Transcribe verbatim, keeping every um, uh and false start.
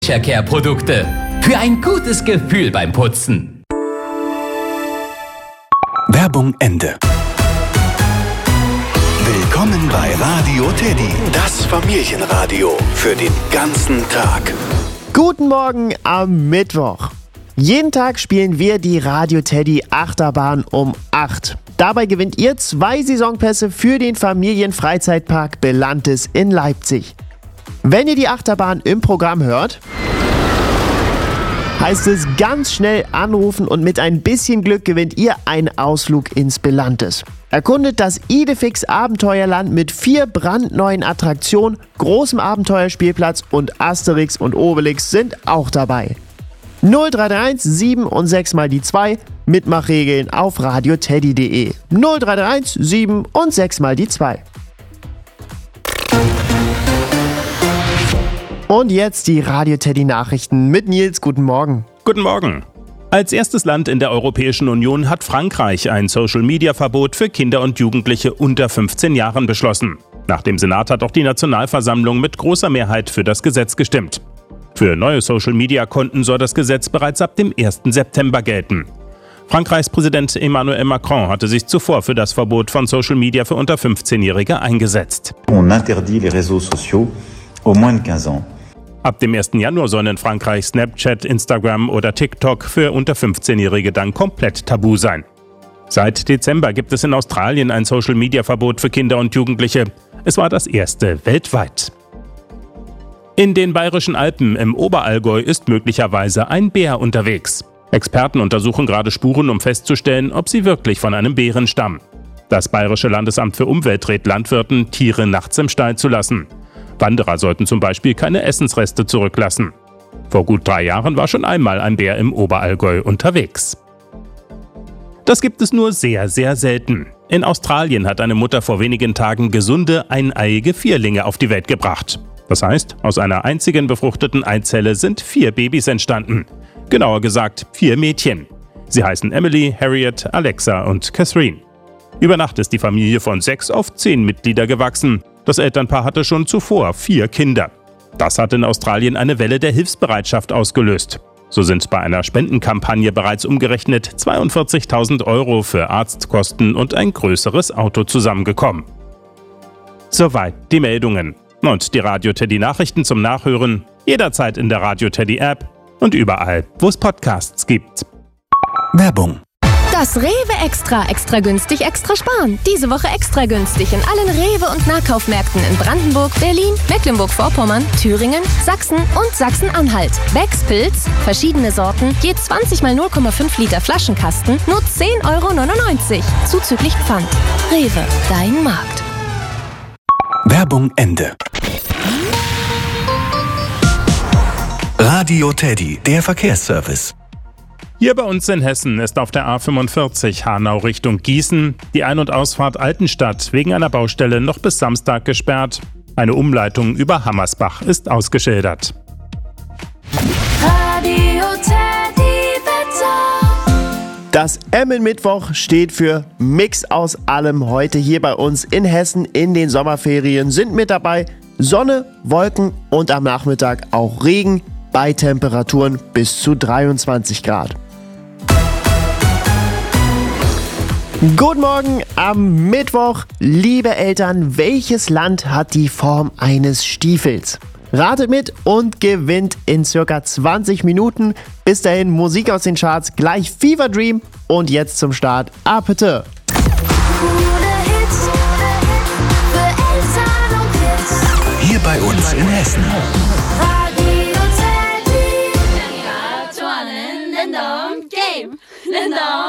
Care-Produkte für ein gutes Gefühl beim Putzen. Werbung Ende. Willkommen bei Radio Teddy, das Familienradio für den ganzen Tag. Guten Morgen am Mittwoch. Jeden Tag spielen wir die Radio Teddy Achterbahn um acht. Dabei gewinnt ihr zwei Saisonpässe für den Familienfreizeitpark Belantes in Leipzig. Wenn ihr die Achterbahn im Programm hört, heißt es ganz schnell anrufen und mit ein bisschen Glück gewinnt ihr einen Ausflug ins Belantes. Erkundet das Idefix Abenteuerland mit vier brandneuen Attraktionen, großem Abenteuerspielplatz und Asterix und Obelix sind auch dabei. null drei drei eins sieben und sechs mal die zwei, Mitmachregeln auf radioteddy punkt de. null drei drei eins sieben und sechs mal die zwei. Und jetzt die Radio Teddy Nachrichten mit Nils. Guten Morgen. Guten Morgen. Als erstes Land in der Europäischen Union hat Frankreich ein Social-Media-Verbot für Kinder und Jugendliche unter fünfzehn Jahren beschlossen. Nach dem Senat hat auch die Nationalversammlung mit großer Mehrheit für das Gesetz gestimmt. Für neue Social-Media-Konten soll das Gesetz bereits ab dem ersten September gelten. Frankreichs Präsident Emmanuel Macron hatte sich zuvor für das Verbot von Social-Media für unter fünfzehnjährige eingesetzt. On interdit les réseaux sociaux aux moins de quinze ans. Ab dem ersten Januar sollen in Frankreich Snapchat, Instagram oder TikTok für unter fünfzehnjährige dann komplett tabu sein. Seit Dezember gibt es in Australien ein Social-Media-Verbot für Kinder und Jugendliche. Es war das erste weltweit. In den Bayerischen Alpen im Oberallgäu ist möglicherweise ein Bär unterwegs. Experten untersuchen gerade Spuren, um festzustellen, ob sie wirklich von einem Bären stammen. Das Bayerische Landesamt für Umwelt rät Landwirten, Tiere nachts im Stall zu lassen. Wanderer sollten zum Beispiel keine Essensreste zurücklassen. Vor gut drei Jahren war schon einmal ein Bär im Oberallgäu unterwegs. Das gibt es nur sehr, sehr selten. In Australien hat eine Mutter vor wenigen Tagen gesunde, eineiige Vierlinge auf die Welt gebracht. Das heißt, aus einer einzigen befruchteten Eizelle sind vier Babys entstanden. Genauer gesagt, vier Mädchen. Sie heißen Emily, Harriet, Alexa und Catherine. Über Nacht ist die Familie von sechs auf zehn Mitglieder gewachsen. Das Elternpaar hatte schon zuvor vier Kinder. Das hat in Australien eine Welle der Hilfsbereitschaft ausgelöst. So sind bei einer Spendenkampagne bereits umgerechnet zweiundvierzigtausend Euro für Arztkosten und ein größeres Auto zusammengekommen. Soweit die Meldungen. Und die Radio Teddy Nachrichten zum Nachhören jederzeit in der Radio Teddy App und überall, wo es Podcasts gibt. Werbung. Das Rewe Extra, extra günstig, extra sparen. Diese Woche extra günstig in allen Rewe- und Nahkaufmärkten in Brandenburg, Berlin, Mecklenburg-Vorpommern, Thüringen, Sachsen und Sachsen-Anhalt. Becks Pilz, verschiedene Sorten, je zwanzig mal null Komma fünf Liter Flaschenkasten, nur zehn Euro neunundneunzig. Zuzüglich Pfand. Rewe, dein Markt. Werbung Ende. Radio Teddy, der Verkehrsservice. Hier bei uns in Hessen ist auf der A fünfundvierzig Hanau Richtung Gießen die Ein- und Ausfahrt Altenstadt wegen einer Baustelle noch bis Samstag gesperrt. Eine Umleitung über Hammersbach ist ausgeschildert. Radio Teddy Wetter. Das Emmen-Mittwoch steht für Mix aus allem. Heute hier bei uns in Hessen in den Sommerferien sind mit dabei Sonne, Wolken und am Nachmittag auch Regen bei Temperaturen bis zu dreiundzwanzig Grad. Guten Morgen am Mittwoch. Liebe Eltern, welches Land hat die Form eines Stiefels? Ratet mit und gewinnt in circa zwanzig Minuten. Bis dahin Musik aus den Charts, gleich Fever Dream und jetzt zum Start Apete. Hier bei uns in Hessen. Radio Teddy. Game.